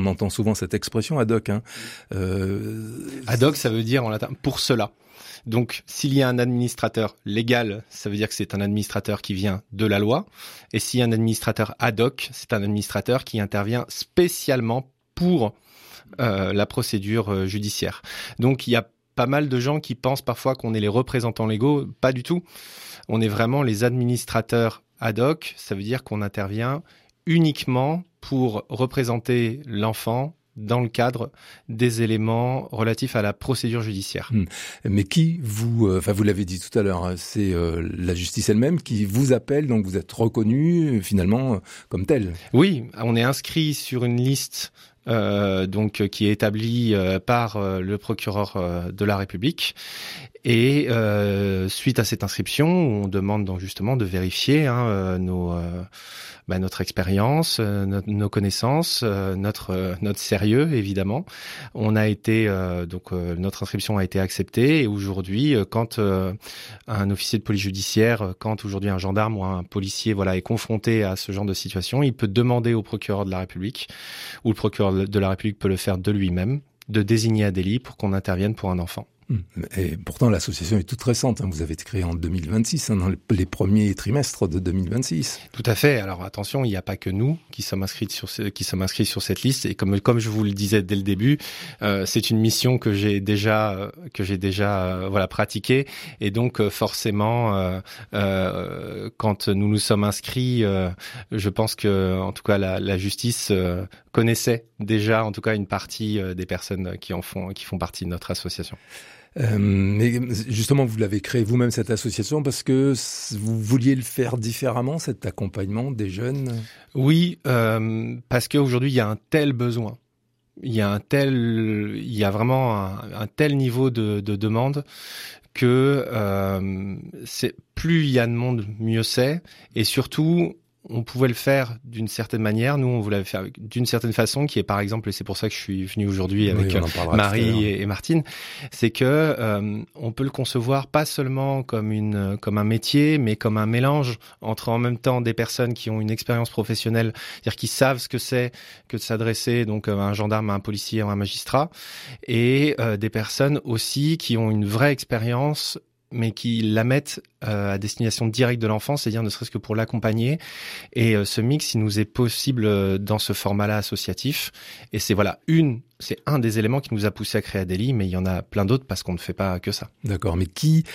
on entend souvent cette expression ad hoc. Ad hoc, ça veut dire en latin pour cela. Donc, s'il y a un administrateur légal, ça veut dire que c'est un administrateur qui vient de la loi. Et s'il y a un administrateur ad hoc, c'est un administrateur qui intervient spécialement pour la procédure judiciaire. Donc, il y a pas mal de gens qui pensent parfois qu'on est les représentants légaux. Pas du tout. On est vraiment les administrateurs ad hoc. Ça veut dire qu'on intervient uniquement pour représenter l'enfant dans le cadre des éléments relatifs à la procédure judiciaire. Mais vous l'avez dit tout à l'heure, c'est la justice elle-même qui vous appelle, donc vous êtes reconnu finalement comme tel. Oui, on est inscrit sur une liste qui est établie par le procureur de la République. Et suite à cette inscription, on demande donc justement de vérifier notre expérience, nos connaissances, notre sérieux évidemment. On a été notre inscription a été acceptée et aujourd'hui, quand un officier de police judiciaire, quand aujourd'hui un gendarme ou un policier est confronté à ce genre de situation, il peut demander au procureur de la République ou le procureur de la République peut le faire de lui-même, de désigner un délit pour qu'on intervienne pour un enfant. Et pourtant, l'association est toute récente. Vous avez été créée en 2026, dans les premiers trimestres de 2026. Tout à fait. Alors attention, il n'y a pas que nous qui sommes inscrits sur cette liste. Et comme je vous le disais dès le début, c'est une mission que j'ai déjà pratiquée. Et donc forcément, quand nous nous sommes inscrits, je pense que en tout cas la justice connaissait déjà en tout cas une partie des personnes qui font partie de notre association. Mais justement, vous l'avez créé vous-même cette association parce que vous vouliez le faire différemment, cet accompagnement des jeunes. Oui, parce qu'aujourd'hui il y a un tel besoin, il y a vraiment un tel niveau de demande que c'est plus il y a de monde, mieux c'est, et surtout on pouvait le faire d'une certaine manière. Nous, on voulait le faire d'une certaine façon, qui est par exemple, et c'est pour ça que je suis venu aujourd'hui avec Marie et Martine, c'est que on peut le concevoir pas seulement comme un métier, mais comme un mélange entre en même temps des personnes qui ont une expérience professionnelle, c'est-à-dire qui savent ce que c'est que de s'adresser donc à un gendarme, à un policier, à un magistrat, et des personnes aussi qui ont une vraie expérience mais qui la mettent à destination directe de l'enfant, c'est-à-dire ne serait-ce que pour l'accompagner. Et ce mix, il nous est possible dans ce format-là associatif. Et c'est un des éléments qui nous a poussé à créer Adélie, mais il y en a plein d'autres parce qu'on ne fait pas que ça. D'accord, mais qui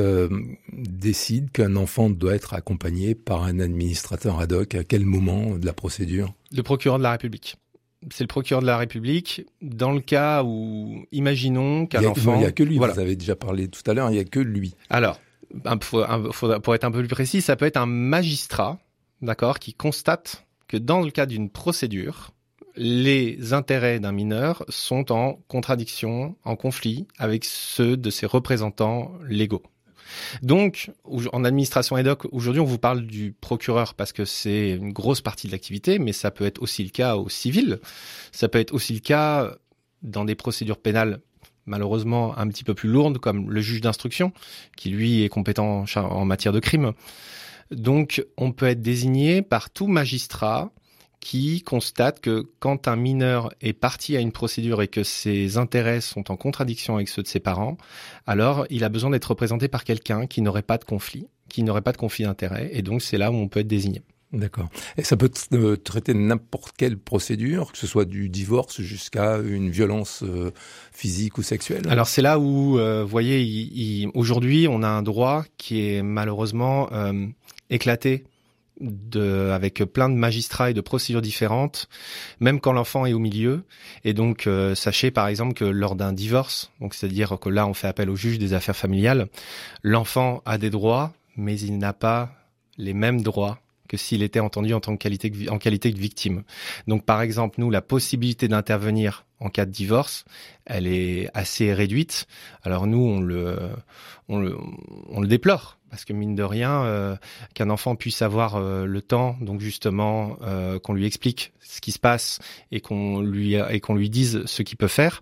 décide qu'un enfant doit être accompagné par un administrateur ad hoc? À quel moment de la procédure? Le procureur de la République. C'est le procureur de la République. Dans le cas où, imaginons qu'un enfant... Il n'y a que lui, vous avez déjà parlé tout à l'heure, il n'y a que lui. Alors, pour être un peu plus précis, ça peut être un magistrat, d'accord, qui constate que dans le cas d'une procédure, les intérêts d'un mineur sont en contradiction, en conflit avec ceux de ses représentants légaux. Donc, en administration ad hoc, aujourd'hui, on vous parle du procureur parce que c'est une grosse partie de l'activité, mais ça peut être aussi le cas au civil. Ça peut être aussi le cas dans des procédures pénales, malheureusement un petit peu plus lourdes, comme le juge d'instruction, qui lui est compétent en matière de crime. Donc, on peut être désigné par tout magistrat qui constate que quand un mineur est parti à une procédure et que ses intérêts sont en contradiction avec ceux de ses parents, alors il a besoin d'être représenté par quelqu'un qui n'aurait pas de conflit, d'intérêt, et donc c'est là où on peut être désigné. D'accord. Et ça peut traiter n'importe quelle procédure, que ce soit du divorce jusqu'à une violence physique ou sexuelle? Alors c'est là où, vous voyez, aujourd'hui on a un droit qui est malheureusement éclaté, avec plein de magistrats et de procédures différentes, même quand l'enfant est au milieu. Et donc, sachez par exemple que lors d'un divorce, donc c'est-à-dire que là on fait appel au juge des affaires familiales, l'enfant a des droits, mais il n'a pas les mêmes droits que s'il était entendu en qualité de victime. Donc par exemple, nous, la possibilité d'intervenir en cas de divorce, elle est assez réduite. Alors nous, on le déplore. Parce que mine de rien, qu'un enfant puisse avoir le temps, donc justement, qu'on lui explique ce qui se passe et qu'on lui dise ce qu'il peut faire.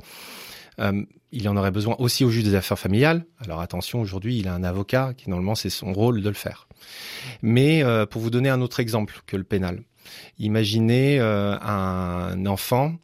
Il en aurait besoin aussi au juge des affaires familiales. Alors attention, aujourd'hui, il a un avocat qui normalement c'est son rôle de le faire. Mais pour vous donner un autre exemple que le pénal, imaginez un enfant